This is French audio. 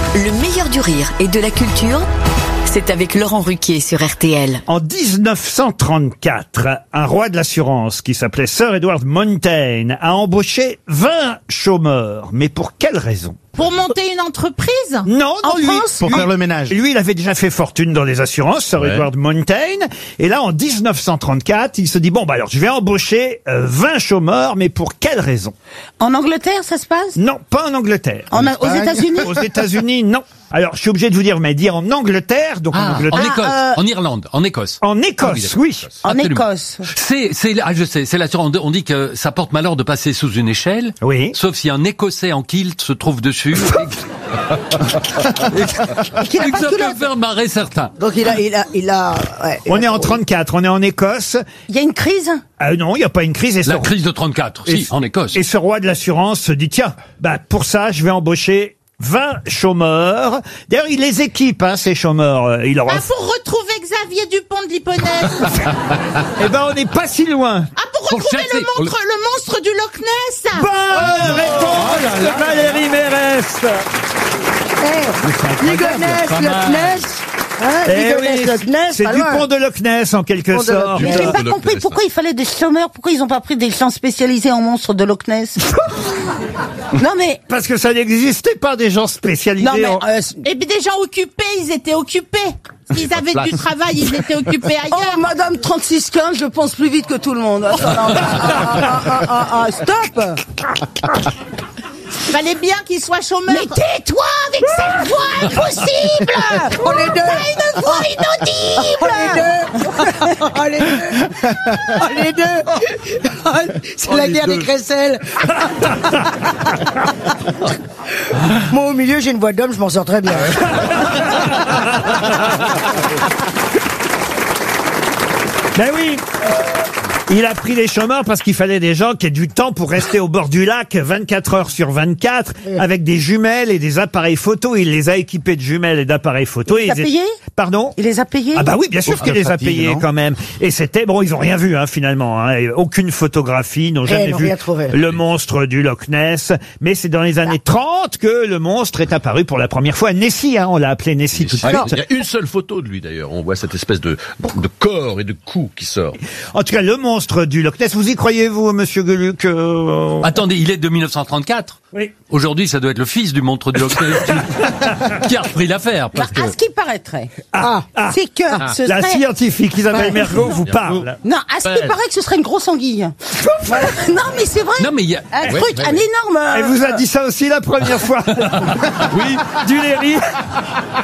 Le meilleur du rire et de la culture, c'est avec Laurent Ruquier sur RTL. En 1934, un roi de l'assurance qui s'appelait Sir Edward Montaigne a embauché 20 chômeurs. Mais pour quelle raison? Pour monter une entreprise? Non, En lui, France Pour faire le ménage. Lui, il avait déjà fait fortune dans les assurances, Sir Edward Montaigne. Et là, en 1934, il se dit, bon, bah alors, je vais embaucher 20 chômeurs, mais pour quelle raison? En Angleterre, ça se passe? Non, pas en Angleterre. Aux États-Unis? Aux États-Unis, non. Alors, je suis obligé de vous dire, vous m'avez dit en Angleterre, donc en Angleterre. En Écosse, en Irlande, en Écosse. En Écosse, oui. En Absolument. Écosse. Je sais, c'est l'assurance. On dit que ça porte malheur de passer sous une échelle. Oui. Sauf si un Écossais en kilt se trouve dessus. Qui n'a Et pas que ça de peut culotte. faire marrer certains. Donc il a. Ouais, On est en 34, on est en Écosse. Il y a une crise? Non, il n'y a pas une crise. Et La crise de 34, si, en Écosse. Et ce roi de l'assurance se dit, tiens, bah, pour ça, je vais embaucher 20 chômeurs. D'ailleurs, il les équipe, hein, ces chômeurs. Il leur Ah, offre... pour retrouver Xavier Dupont de Ligonnès. Eh ben, on n'est pas si loin. Ah, pour Pour retrouver chercher- le monstre du Loch Ness. Bonne réponse de Valérie Mérès. Ligonnès, Loch Ness. Hein, Eh Ligonnès, oui, Loch Ness, c'est pas du loin. pont de Loch Ness, en quelque Pont de Loch sorte. Ness. J'ai pas de Loch compris Ness, pourquoi il fallait des chômeurs, pourquoi ils n'ont pas pris des gens spécialisés en monstres de Loch Ness. Non mais, Parce que ça n'existait pas, des gens spécialisés non mais, en... et puis des gens occupés, ils étaient occupés. S'ils avaient du travail, ils étaient occupés ailleurs. Oh, Madame 3615, je pense plus vite que tout le monde. Attends, stop. Fallait bien qu'ils soient chômeurs. Mais tais-toi avec cette voix impossible. On les deux. T'as une voix inaudible. Oh, les deux. Oh, les deux. C'est la guerre des crécelles. Moi, au milieu, j'ai une voix d'homme, je m'en sors très bien. Ben oui. Il a pris les chômeurs parce qu'il fallait des gens qui aient du temps pour rester au bord du lac 24 heures sur 24 avec des jumelles et des appareils photo. Il les a équipés de jumelles et d'appareils photo. Il les a payés? Pardon? Il les a payés? Ah bah oui, bien sûr qu'il les a fatigue, payés non quand même. Et c'était, bon, ils ont rien vu, hein, finalement, hein, et aucune photographie, ils n'ont jamais ils n'ont vu rien trouvé. le monstre du Loch Ness. Mais c'est dans les années 30 que le monstre est apparu pour la première fois. Nessie, hein, on l'a appelé Nessie tout de Ah, suite. il y a une seule photo de lui d'ailleurs. On voit cette espèce de corps et de cou qui sort. En tout cas, le monstre du Loch Ness, vous y croyez, vous, monsieur Gueluc? Attendez, il est de 1934. Oui. Aujourd'hui, ça doit être le fils du monstre du Loch Ness qui a repris l'affaire. Parce que... À ce qui paraîtrait, Ah, c'est que ce la serait... scientifique Isabelle Mergo vous parle. Non, à ce qui paraît que ce serait une grosse anguille. Voilà. Non, mais c'est vrai. Non, mais il y a... Un truc, un énorme... Elle vous a dit ça aussi la première fois. Oui. Du Léry.